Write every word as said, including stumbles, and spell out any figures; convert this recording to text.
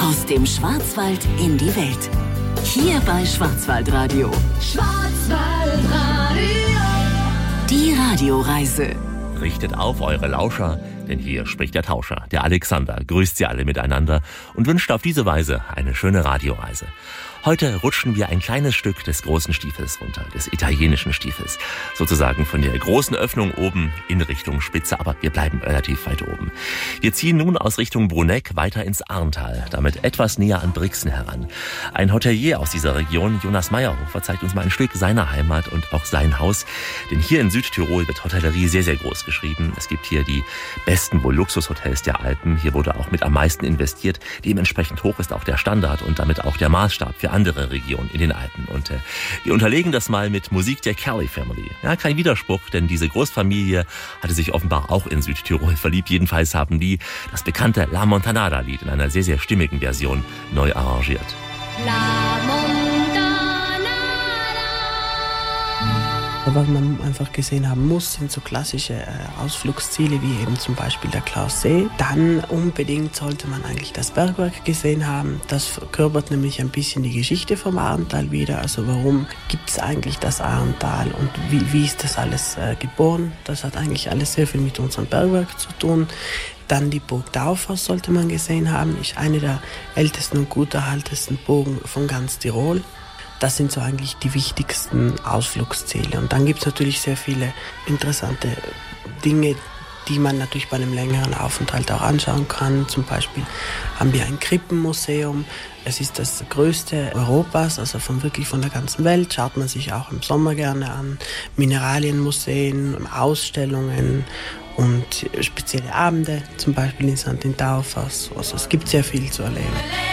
Aus dem Schwarzwald in die Welt. Hier bei Schwarzwaldradio. Schwarzwaldradio. Die Radioreise. Richtet auf eure Lauscher, denn hier spricht der Tauscher, der Alexander, grüßt sie alle miteinander und wünscht auf diese Weise eine schöne Radioreise. Heute rutschen wir ein kleines Stück des großen Stiefels runter, des italienischen Stiefels. Sozusagen von der großen Öffnung oben in Richtung Spitze, aber wir bleiben relativ weit oben. Wir ziehen nun aus Richtung Bruneck weiter ins Arntal, damit etwas näher an Brixen heran. Ein Hotelier aus dieser Region, Jonas Meyerhofer, zeigt uns mal ein Stück seiner Heimat und auch sein Haus. Denn hier in Südtirol wird Hotellerie sehr, sehr groß geschrieben. Es gibt hier die besten wohl Luxushotels der Alpen. Hier wurde auch mit am meisten investiert. Dementsprechend hoch ist auch der Standard und damit auch der Maßstab für andere Regionen in den Alpen. Und äh, wir unterlegen das mal mit Musik der Kelly Family. Ja, kein Widerspruch, denn diese Großfamilie hatte sich offenbar auch in Südtirol verliebt. Jedenfalls haben die das bekannte La Montanara-Lied in einer sehr, sehr stimmigen Version neu arrangiert. La Montanara. Was man einfach gesehen haben muss, sind so klassische äh, Ausflugsziele wie eben zum Beispiel der Klaussee. Dann unbedingt sollte man eigentlich das Bergwerk gesehen haben. Das verkörpert nämlich ein bisschen die Geschichte vom Arntal wieder. Also warum gibt es eigentlich das Arntal und wie, wie ist das alles äh, geboren? Das hat eigentlich alles sehr viel mit unserem Bergwerk zu tun. Dann die Burg Daufers sollte man gesehen haben. Ist eine der ältesten und gut erhaltensten Burgen von ganz Tirol. Das sind so eigentlich die wichtigsten Ausflugsziele. Und dann gibt es natürlich sehr viele interessante Dinge, die man natürlich bei einem längeren Aufenthalt auch anschauen kann. Zum Beispiel haben wir ein Krippenmuseum. Es ist das größte Europas, also von wirklich von der ganzen Welt. Schaut man sich auch im Sommer gerne an. Mineralienmuseen, Ausstellungen und spezielle Abende, zum Beispiel in Sankt Daufers. Also es gibt sehr viel zu erleben.